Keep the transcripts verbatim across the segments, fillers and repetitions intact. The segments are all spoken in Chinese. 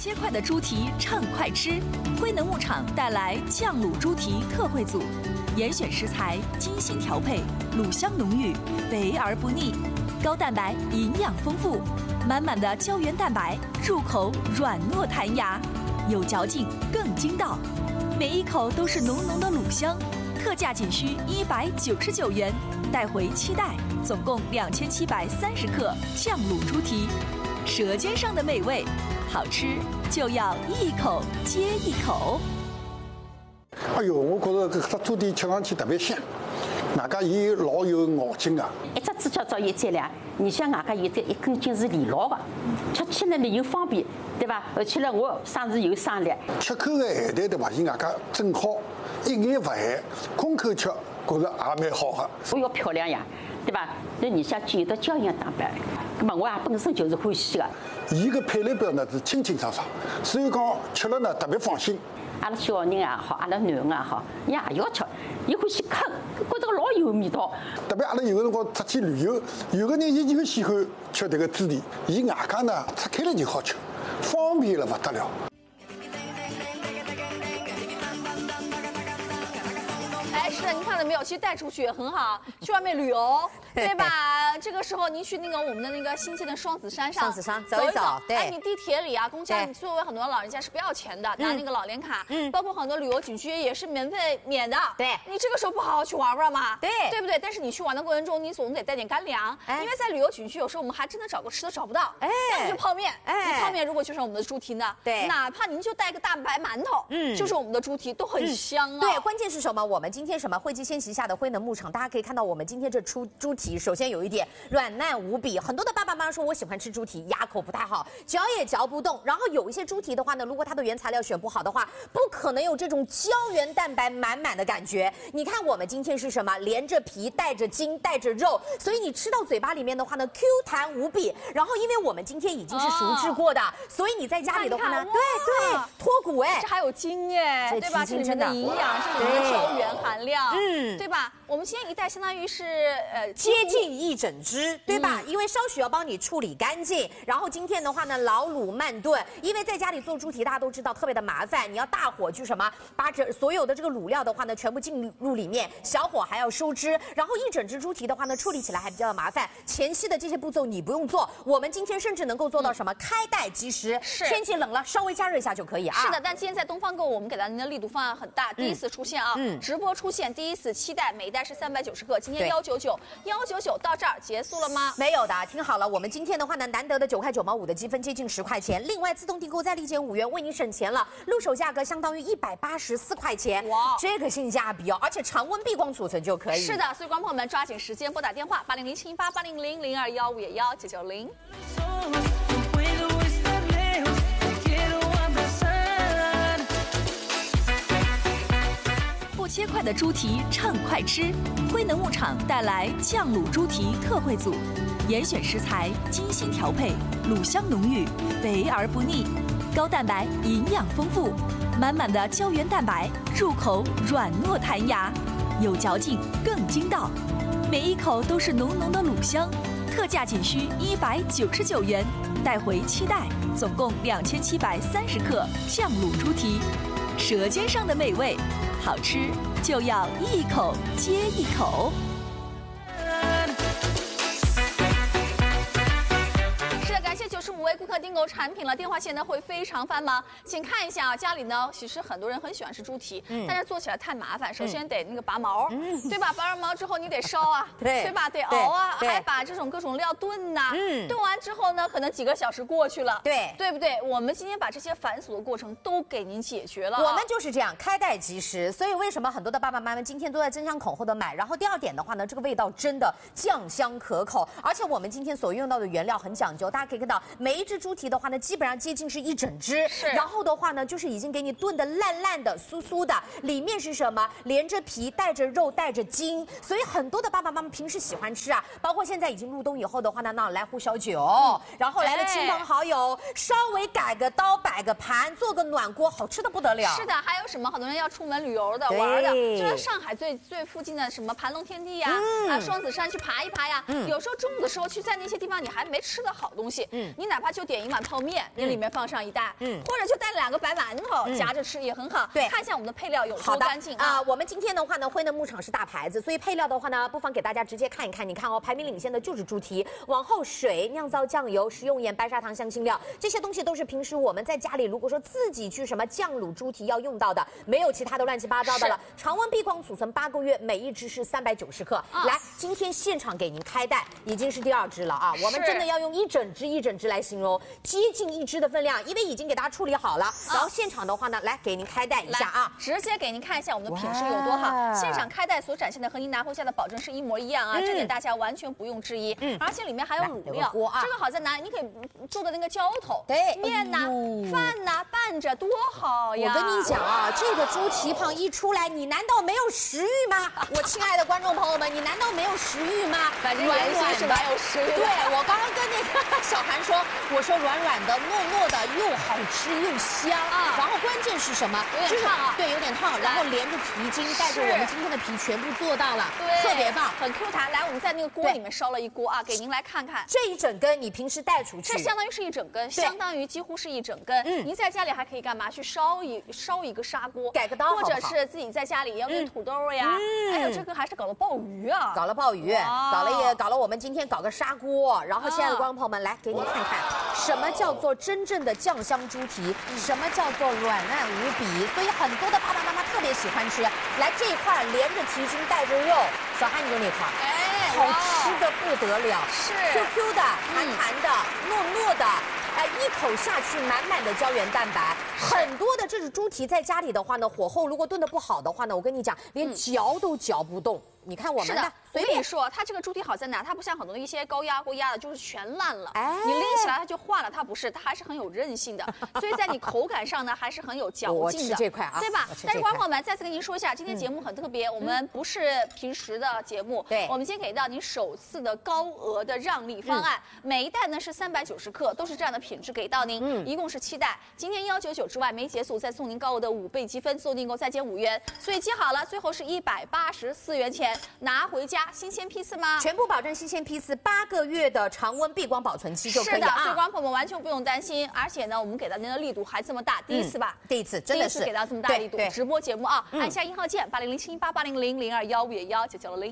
切块的猪蹄畅快吃，辉能牧场带来酱卤猪蹄特惠组，严选食材，精心调配，卤香浓郁，肥而不腻，高蛋白，营养丰富，满满的胶原蛋白，入口软糯弹牙，有嚼劲更筋道，每一口都是浓浓的卤香，特价仅需一百九十九元，带回期待，总共两千七百三十克酱卤猪蹄，舌尖上的美味。好吃就要一口接一口。 哎呦，我觉着搿只猪蹄吃上去特别香，外加伊老有咬劲啊。 一只猪脚只有质量，你像外加有这一根筋是连牢的，吃起来呢又方便，对吧？而且呢，我生是有生力。 吃口的咸淡对伐？伊外加正好，一眼勿咸，空口吃，觉着也蛮好的。 我要漂亮呀，对吧？那你像具有的胶原蛋白，那么我也本身就是欢喜的。 伊个配料表呢是清清爽爽，所以讲吃了呢特别放心。 阿拉小人也好，阿拉囡恩也好，伊也要吃，伊欢喜啃，觉着老有味道。 特别阿拉有个辰光出去旅游，有个人伊就喜欢吃这个猪蹄，伊外加呢拆开了就好吃，方便了不得了。 哎，是的，您看到没有？其实带出去也很好，去外面旅游，对吧？这个时候您去那个我们的那个新建的双子山上， 双子山走一一走，对。 哎，你地铁里啊，公交你作为很多老人家是不要钱的，拿那个老年卡，嗯，包括很多旅游景区也是免费免的， 对。 你这个时候不好好去玩玩嘛， 对， 对不对？但是你去玩的过程中，你总得带点干粮，因为在旅游景区有时候我们还真的找个吃的找不到，哎，要么就泡面，哎，泡面如果就是我们的猪蹄呢， 对， 哪怕您就带个大白馒头，嗯，就是我们的猪蹄都很香啊。 对，关键是什么？我们今天什么？惠基鲜旗下的辉能牧场，大家可以看到，我们今天这出猪蹄，首先有一点软烂无比。很多的爸爸妈妈说，我喜欢吃猪蹄，牙口不太好，嚼也嚼不动。然后有一些猪蹄的话呢，如果它的原材料选不好的话，不可能有这种胶原蛋白满满的感觉。你看我们今天是什么？连着皮，带着筋，带着肉，所以你吃到嘴巴里面的话呢 ，Q 弹无比。然后因为我们今天已经是熟制过的，哦、所以你在家里的话呢，对对，脱骨哎， 这还有筋哎，对吧？这里面的营养，这里面的胶原含量，嗯，对吧？我们今天一袋相当于是呃接近一整只，对吧？嗯、因为稍许要帮你处理干净，然后今天的话呢，老卤慢炖，因为在家里做猪蹄，大家都知道特别的麻烦，你要大火去什么，把这所有的这个卤料的话呢，全部进入里面，小火还要收汁，然后一整只猪蹄的话呢，处理起来还比较麻烦。前期的这些步骤你不用做，我们今天甚至能够做到什么？嗯、开袋即食， 是天气冷了稍微加热一下就可以啊。 是的，但今天在东方购物，我们给到您的力度方案很大，第一次出现啊，嗯、直播出现第一次期待，每一袋是三百九十克，今天幺九九，幺九九到这儿结束了吗？ 没有的，听好了，我们今天的话呢，难得的九块九毛五的积分，接近十块钱，另外自动订购再立减五元，为你省钱了，入手价格相当于一百八十四块钱，哇，这个性价比哦，而且常温避光储存就可以。 是的，所以观众朋友们抓紧时间拨打电话八零零七一八八零零零二幺五幺九九零。 不切块的猪蹄畅快吃，辉能牧场带来酱卤猪蹄特惠组，严选食材，精心调配，卤香浓郁，肥而不腻，高蛋白，营养丰富，满满的胶原蛋白，入口软糯弹牙，有嚼劲更筋道，每一口都是浓浓的卤香，特价仅需一百九十九元，带回期待，总共两千七百三十克酱卤猪蹄，舌尖上的美味。好吃就要一口接一口。 是的，感谢九十五位顾客订购产品了，电话线呢会非常繁忙，请看一下啊，家里呢其实很多人很喜欢吃猪蹄，嗯、但是做起来太麻烦，首先得那个拔毛，嗯、对吧？拔完毛之后你得烧啊，对, 对吧？得熬啊，还把这种各种料炖呐、啊，嗯、炖完之后呢，可能几个小时过去了， 对对不对？我们今天把这些繁琐的过程都给您解决了、啊， 我们就是这样开袋即食，所以为什么很多的爸爸妈妈今天都在争先恐后的买？然后第二点的话呢，这个味道真的酱香可口，而且我们今天所用到的原料很讲究，大家可以看到每一只猪蹄的话呢，基本上接近是一整只， 是， 然后的话呢，就是已经给你炖的烂烂的、酥酥的，里面是什么？连着皮，带着肉，带着筋，所以很多的爸爸妈妈平时喜欢吃啊，包括现在已经入冬以后的话呢，那来壶小酒，嗯、然后来了亲朋好友，稍微改个刀，摆个盘，做个暖锅，好吃的不得了。 是的，还有什么？很多人要出门旅游的、玩的，就是上海最最附近的什么盘龙天地呀、啊，嗯、啊双子山去爬一爬呀。嗯、有时候中午的时候去在那些地方，你还没吃的好东西，嗯，你哪怕就点一碗碗泡面，你里面放上一袋，嗯，或者就带两个白馒头夹着吃也很好。 对， 看一下我们的配料有多干净啊。我们今天的话呢，辉能牧场是大牌子，所以配料的话呢，不妨给大家直接看一看。你看哦，排名领先的就是猪蹄，往后水、酿造酱油、食用盐、白砂糖、香辛料，这些东西都是平时我们在家里如果说自己去什么酱卤猪蹄要用到的，没有其他的乱七八糟的了。常温闭光储存八个月，每一只是三百九十克。啊、来，今天现场给您开袋，已经是第二只了啊！我们真的要用一整只一整只来形容，接近一只的分量，因为已经给大家处理好了。啊、然后现场的话呢，来给您开袋一下啊， 直接给您看一下我们的品质有多好。现场开袋所展现的和您拿回家的保证是一模一样啊，嗯、这点大家完全不用质疑。嗯，而且里面还有卤料，啊、这个好在哪里？你可以做的那个浇头， 对， 面呐、哎、饭呐拌着多好呀！ 我跟你讲啊，这个猪蹄膀一出来，你难道没有食欲吗？我亲爱的观众朋友们，你难道没有食欲吗？ 反正软软是蛮有食欲的。 对，我刚刚跟那个小韩说，我说软软的、糯糯的，又好吃又香啊。然后关键是什么？ 有点烫啊， 对，有点烫。然后连着皮筋，带着我们今天的皮全部做到了， 对， 特别棒， 很 Q 弹。来，我们在那个锅里面烧了一锅啊，给您来看看。 这一整根你平时带出去， 这相当于是一整根，相当于几乎是一整根。嗯，您在家里还可以干嘛？去烧一烧一个砂锅， 改个刀， 或者是自己在家里要弄土豆呀。哎呦，这个还是搞了鲍鱼啊， 搞了鲍鱼，搞了也搞了。我们今天搞个砂锅，然后亲爱的观众朋友们，来给你看看什么叫做真正的酱香猪蹄，什么叫做软烂无比。所以很多的爸爸妈妈特别喜欢吃。来这一块连着蹄筋带着肉，小汉你就那块，哎，好吃的不得了， 是 Q Q 的、弹弹的、糯糯的。哎，一口下去，满满的胶原蛋白，很多的这种猪蹄在家里的话呢，火候如果炖得不好的话呢，我跟你讲，连嚼都嚼不动。你看我们的， 所以说它这个猪蹄好在哪？它不像很多的一些高压锅压的，就是全烂了，哎，你拎起来它就化了，它不是，它还是很有韧性的，所以在你口感上呢，还是很有嚼劲的。 我吃这块啊， 对吧？但是观众朋友们，再次跟您说一下，今天节目很特别，我们不是平时的节目，对，我们今天给到您首次的高额的让利方案，每一袋呢是三百九十克，都是这样的品质给到您，嗯，一共是七袋，今天幺九九之外没解锁，再送您高额的五倍积分，做订购再减五元，所以记好了，最后是一百八十四元钱拿回家。新鲜批次吗？ 全部保证新鲜批次，八个月的常温闭光保存期就可以了啊！ 是的，所以观众朋友们完全不用担心。而且呢，我们给到您的力度还这么大，第一次吧？ 嗯、第一次，真的是第一次给到这么大力度。直播节目啊，嗯、按下一号键，八零零七一八八零零零二幺五幺幺九九零。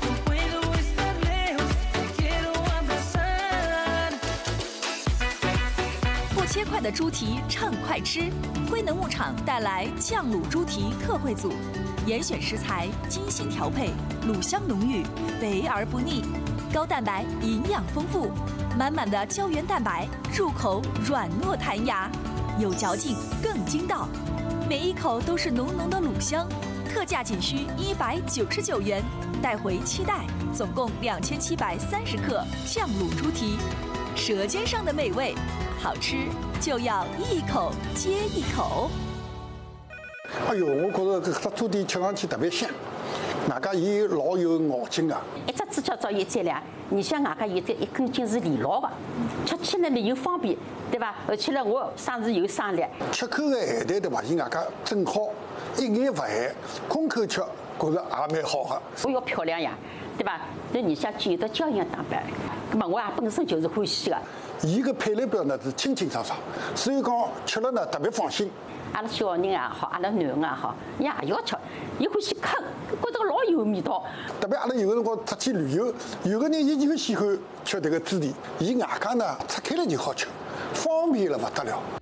不切块的猪蹄趁快吃，辉能牧场带来酱卤猪蹄特惠组。严选食材，精心调配，卤香浓郁，肥而不腻，高蛋白，营养丰富，满满的胶原蛋白，入口软糯弹牙，有嚼劲更筋道，每一口都是浓浓的卤香。特价仅需一百九十九元，带回七袋，总共两千七百三十克酱卤猪蹄，舌尖上的美味，好吃就要一口接一口。 哎呦，我觉着这个猪蹄吃上去特别香，外加伊老有咬劲啊。 一只猪脚照一斤两，你像外加有这一根筋是连牢的，吃起来呢又方便，对吧？而且呢，我生是有生力。 吃口的咸淡对吧？伊外加正好，一眼勿咸，空口吃，觉着也蛮好的。 我要漂亮呀，对吧？那你像具有的胶原蛋白，那么我也本身就是欢喜的。 伊个配料表呢是清清爽爽，所以讲吃了呢特别放心。 阿拉小人也好，阿拉囡恩也好，伊也要吃，伊欢喜啃，觉着老有味道。 特别阿拉有个辰光出去旅游，有个人伊就喜欢吃这个猪蹄，伊外加呢拆开了就好吃，方便了不得了。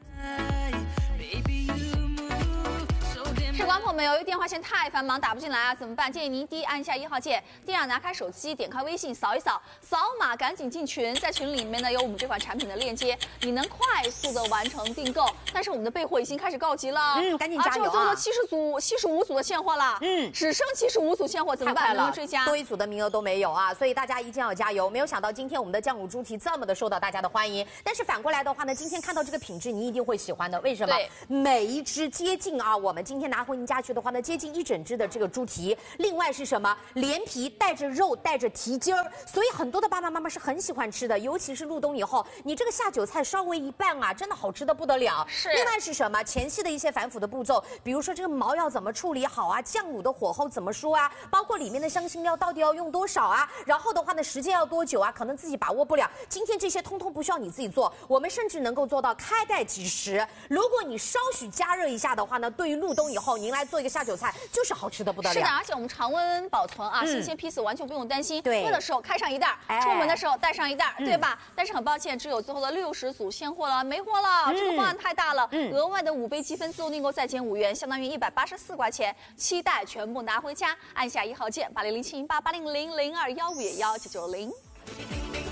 是观众朋友，由于电话线太繁忙打不进来啊，怎么办？建议您第一按下一号键，第二拿开手机，点开微信扫一扫，扫码赶紧进群，在群里面呢有我们这款产品的链接，你能快速的完成订购。但是我们的备货已经开始告急了， 嗯，赶紧加油啊！ 啊，这个七十组、七十五组的现货了，嗯，只剩七十五组现货，怎么办？能不能追加？ 多一组的名额都没有啊，所以大家一定要加油。没有想到今天我们的酱卤猪蹄这么的受到大家的欢迎，但是反过来的话呢，今天看到这个品质，你一定会喜欢的。为什么？每一只接近啊，我们今天拿回您家去。 去的话呢，接近一整只的这个猪蹄。另外是什么？连皮带着肉，带着蹄筋儿，所以很多的爸爸妈妈是很喜欢吃的，尤其是入冬以后，你这个下酒菜稍微一拌啊，真的好吃的不得了。 是。 另外是什么？前期的一些繁复的步骤，比如说这个毛要怎么处理好啊，酱卤的火候怎么说啊，包括里面的香辛料到底要用多少啊，然后的话呢，时间要多久啊，可能自己把握不了。今天这些通通不需要你自己做，我们甚至能够做到开盖即食。如果你稍许加热一下的话呢，对于入冬以后您来做一个下酒菜，就是好吃的不得了。 是的，而且我们常温保存啊，嗯、新鲜批次完全不用担心。 对， 饿的时候开上一袋，哎、出门的时候带上一袋，嗯、对吧？但是很抱歉，只有最后的六十组现货了，没货了。嗯、这个方案太大了，嗯、额外的五倍积分自动订购再减五元，相当于一百八十四块钱，七袋全部拿回家。按下一号键，八零零七零八八零零零二幺五幺九九零。